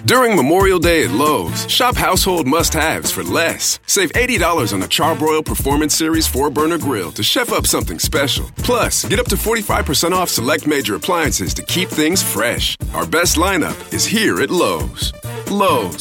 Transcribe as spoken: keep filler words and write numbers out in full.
During Memorial Day at Lowe's, shop household must-haves for less. Save eighty dollars on the Charbroil Performance Series four burner grill to chef up something special. Plus, get up to forty-five percent off select major appliances to keep things fresh. Our best lineup is here at Lowe's. Lowe's,